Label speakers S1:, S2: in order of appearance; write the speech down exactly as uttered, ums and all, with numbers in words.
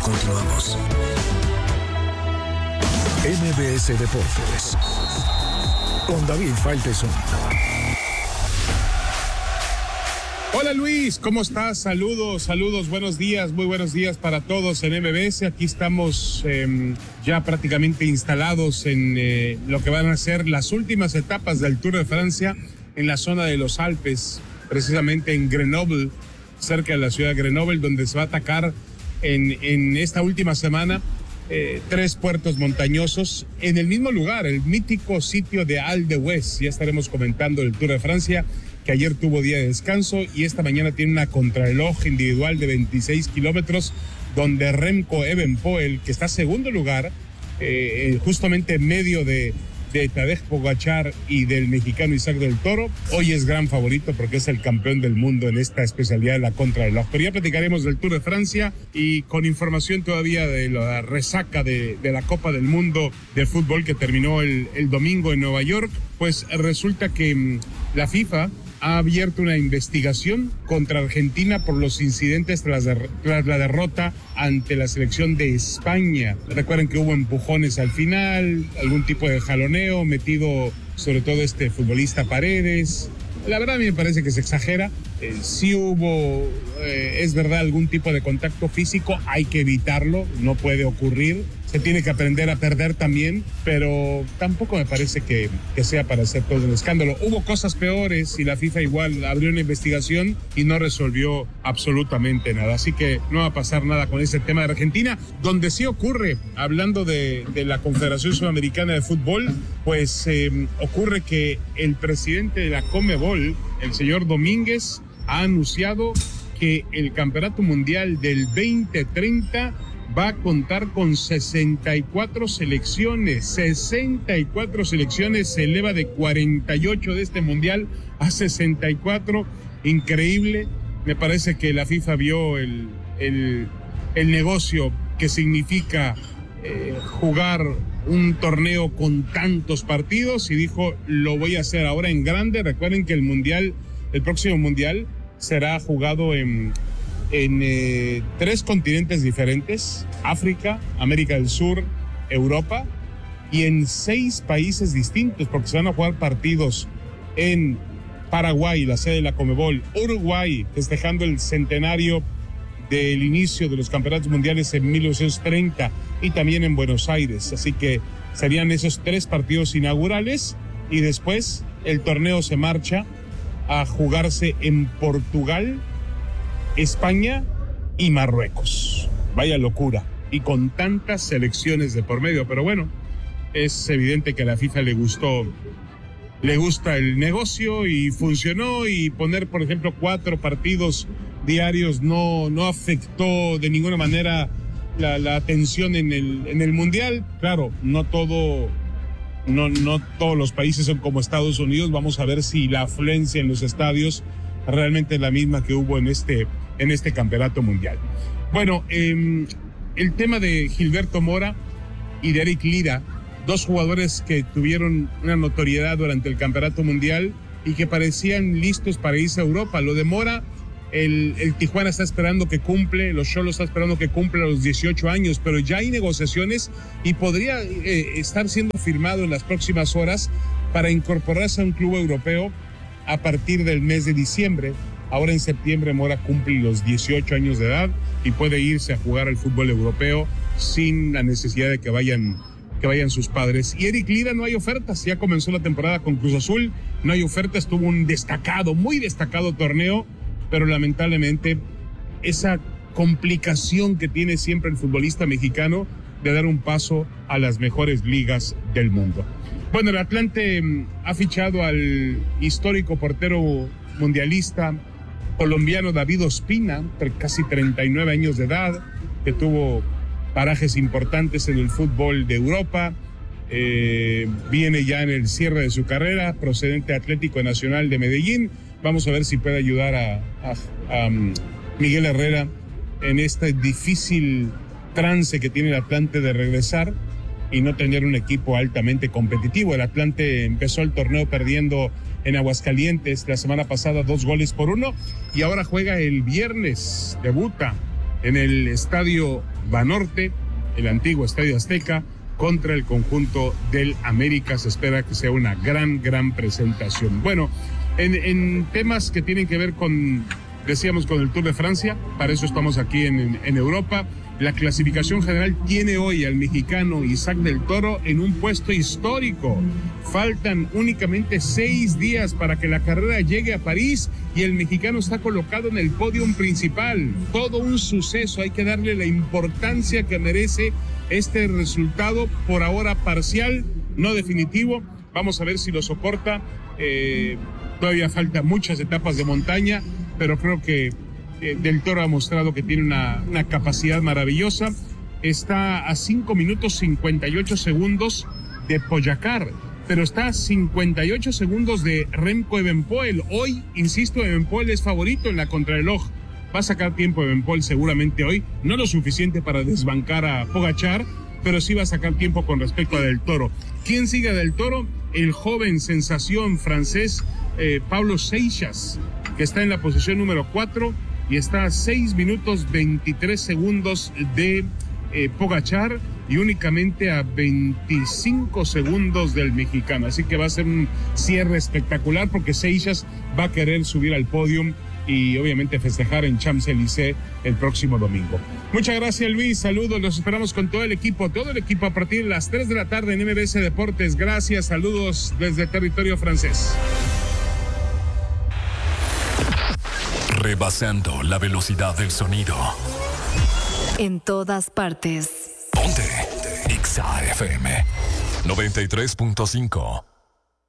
S1: Continuamos. M B S Deportes con David Faitelson.
S2: Hola Luis, ¿cómo estás? Saludos, saludos, buenos días, muy buenos días para todos en M B S. Aquí estamos eh, ya prácticamente instalados en eh, lo que van a ser las últimas etapas del Tour de Francia en la zona de los Alpes, precisamente en Grenoble, cerca de la ciudad de Grenoble, donde se va a atacar en, en esta última semana eh, tres puertos montañosos en el mismo lugar, el mítico sitio de Al de Huez. Ya estaremos comentando el Tour de Francia, que ayer tuvo día de descanso y esta mañana tiene una contrarreloj individual de veintiséis kilómetros, donde Remco Evenepoel, que está segundo lugar, eh, justamente en medio de, de Tadej Pogačar y del mexicano Isaac del Toro, hoy es gran favorito porque es el campeón del mundo en esta especialidad de la contrarreloj. Pero ya platicaremos del Tour de Francia y con información todavía de la resaca de, de la Copa del Mundo de fútbol que terminó el, el domingo en Nueva York. Pues resulta que mmm, la FIFA ha abierto una investigación contra Argentina por los incidentes tras, de, tras la derrota ante la selección de España. Recuerden que hubo empujones al final, algún tipo de jaloneo metido sobre todo este futbolista Paredes. La verdad a mí me parece que se exagera. Eh, sí hubo, eh, es verdad, algún tipo de contacto físico, hay que evitarlo, no puede ocurrir. Se tiene que aprender a perder también, pero tampoco me parece que, que sea para hacer todo un escándalo. Hubo cosas peores y la FIFA igual abrió una investigación y no resolvió absolutamente nada. Así que no va a pasar nada con ese tema de Argentina. Donde sí ocurre, hablando de, de la Confederación Sudamericana de Fútbol, pues eh, ocurre que el presidente de la Conmebol, el señor Domínguez, ha anunciado que el Campeonato Mundial del veinte treinta va a contar con sesenta y cuatro selecciones. sesenta y cuatro selecciones, se eleva de cuarenta y ocho de este mundial a sesenta y cuatro. Increíble. Me parece que la FIFA vio el, el, el negocio que significa eh, jugar un torneo con tantos partidos y dijo, lo voy a hacer ahora en grande. Recuerden que el mundial, el próximo mundial será jugado en... en eh, tres continentes diferentes, África, América del Sur, Europa, y en seis países distintos, porque se van a jugar partidos en Paraguay, la sede de la Conmebol, Uruguay, festejando el centenario del inicio de los campeonatos mundiales en mil novecientos treinta, y también en Buenos Aires. Así que serían esos tres partidos inaugurales, y después el torneo se marcha a jugarse en Portugal, España y Marruecos. Vaya locura. Y con tantas selecciones de por medio. Pero bueno, es evidente que a la FIFA le gustó, le gusta el negocio y funcionó. Y poner, por ejemplo, cuatro partidos diarios no, no afectó de ninguna manera la, la atención en el, en el Mundial. Claro, no todo, no, no todos los países son como Estados Unidos. Vamos a ver si la afluencia en los estadios realmente es la misma que hubo en este, en este campeonato mundial. Bueno, eh, el tema de Gilberto Mora y de Eric Lira, dos jugadores que tuvieron una notoriedad durante el campeonato mundial y que parecían listos para irse a Europa. Lo de Mora, el, el Tijuana está esperando que cumple, los Xolos está esperando que cumple a los dieciocho años, pero ya hay negociaciones y podría eh, estar siendo firmado en las próximas horas para incorporarse a un club europeo a partir del mes de diciembre. Ahora en septiembre Mora cumple los dieciocho años de edad y puede irse a jugar al fútbol europeo sin la necesidad de que vayan, que vayan sus padres. Y Eric Lira, no hay ofertas, ya comenzó la temporada con Cruz Azul, no hay ofertas, tuvo un destacado, muy destacado torneo, pero lamentablemente esa complicación que tiene siempre el futbolista mexicano de dar un paso a las mejores ligas del mundo. Bueno, el Atlante ha fichado al histórico portero mundialista colombiano David Ospina, casi treinta y nueve años de edad, que tuvo parajes importantes en el fútbol de Europa. Eh, viene ya en el cierre de su carrera, procedente Atlético Nacional de Medellín. Vamos a ver si puede ayudar a, a, a Miguel Herrera en este difícil trance que tiene el Atlante de regresar y no tener un equipo altamente competitivo. El Atlante empezó el torneo perdiendo en Aguascalientes la semana pasada dos goles por uno y ahora juega el viernes, debuta en el Estadio Banorte, el antiguo Estadio Azteca, contra el conjunto del América. Se espera que sea una gran, gran presentación. Bueno, en, en temas que tienen que ver con, decíamos, con el Tour de Francia, para eso estamos aquí en, en, en Europa. La clasificación general tiene hoy al mexicano Isaac del Toro en un puesto histórico. Faltan únicamente seis días para que la carrera llegue a París y el mexicano está colocado en el podio principal. Todo un suceso, hay que darle la importancia que merece este resultado, por ahora parcial, no definitivo. Vamos a ver si lo soporta. Eh, todavía faltan muchas etapas de montaña, pero creo que Del Toro ha mostrado que tiene una, una capacidad maravillosa. Está a cinco minutos cincuenta y ocho segundos de Pogačar, pero está a cincuenta y ocho segundos de Remco Evenepoel. Hoy, insisto, Evenepoel es favorito en la contrarreloj. Va a sacar tiempo Evenepoel seguramente hoy, no lo suficiente para desbancar a Pogačar, pero sí va a sacar tiempo con respecto a Del Toro. ¿Quién sigue a Del Toro? El joven sensación francés eh, Pablo Seixas, que está en la posición número cuatro, y está a seis minutos veintitrés segundos de eh, Pogačar y únicamente a veinticinco segundos del mexicano. Así que va a ser un cierre espectacular porque Seixas va a querer subir al podio y obviamente festejar en Champs-Élysées el próximo domingo. Muchas gracias, Luis. Saludos, los esperamos con todo el equipo, todo el equipo a partir de las tres de la tarde en M B S Deportes. Gracias, saludos desde territorio francés.
S3: Rebasando la velocidad del sonido.
S4: En todas partes.
S3: Ponte X A F M noventa y tres punto cinco.